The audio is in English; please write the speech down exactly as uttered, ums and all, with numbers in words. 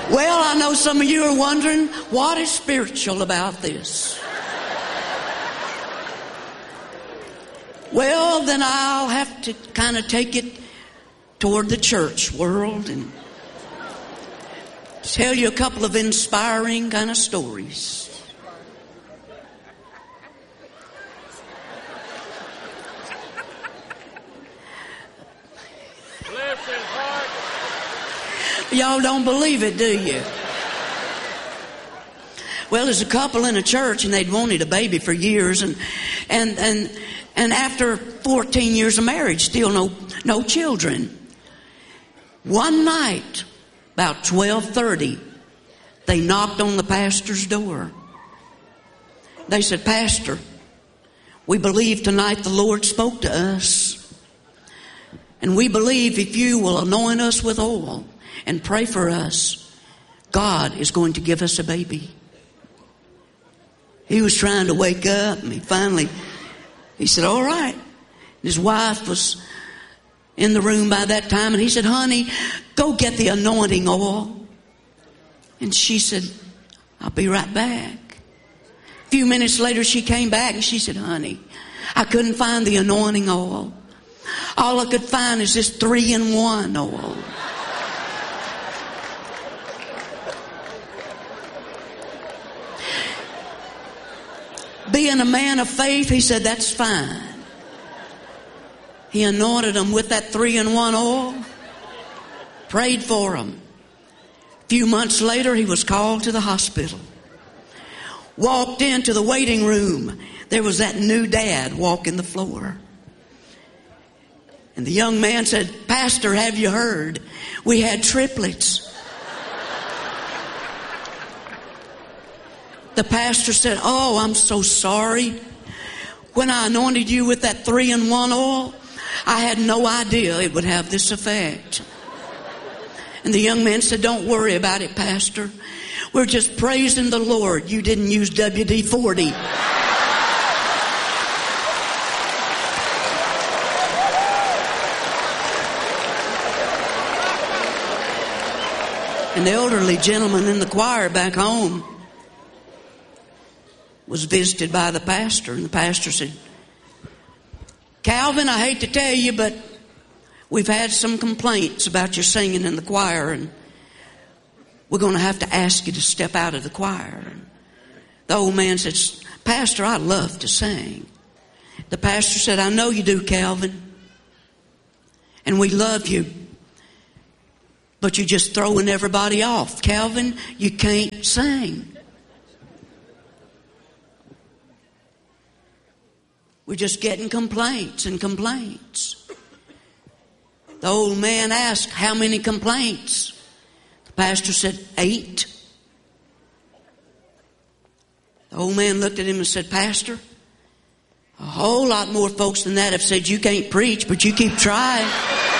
Well, I know some of you are wondering, what is spiritual about this? Well, then I'll have to kind of take it toward the church world and tell you a couple of inspiring kind of stories. Y'all don't believe it, do you? Well, there's a couple in a church and they'd wanted a baby for years, and and and and after fourteen years of marriage, still no no children. One night, about twelve thirty, they knocked on the pastor's door. They said, "Pastor, we believe tonight the Lord spoke to us, and we believe if you will anoint us with oil and pray for us, God is going to give us a baby." He was trying to wake up, and he finally, he said, "All right." His wife was in the room by that time, and he said, "Honey, go get the anointing oil." And she said, "I'll be right back." A few minutes later, she came back, and she said, "Honey, I couldn't find the anointing oil. All I could find is this three-in-one oil." Being a man of faith, he said, "That's fine." He anointed them with that three-in-one oil, prayed for them. A few months later, he was called to the hospital. Walked into the waiting room. There was that new dad walking the floor. And the young man said, "Pastor, have you heard? We had triplets." The pastor said, "Oh, I'm so sorry. When I anointed you with that three-in-one oil, I had no idea it would have this effect." And the young man said, "Don't worry about it, Pastor. We're just praising the Lord you didn't use W D forty. And the elderly gentleman in the choir back home was visited by the pastor, and the pastor said, "Calvin, I hate to tell you, but we've had some complaints about your singing in the choir, and we're going to have to ask you to step out of the choir." And the old man said, "Pastor, I love to sing." The pastor said, "I know you do, Calvin, and we love you, but you're just throwing everybody off. Calvin, you can't sing. We're just getting complaints and complaints." The old man asked, "How many complaints?" The pastor said, "Eight." The old man looked at him and said, "Pastor, a whole lot more folks than that have said you can't preach, but you keep trying."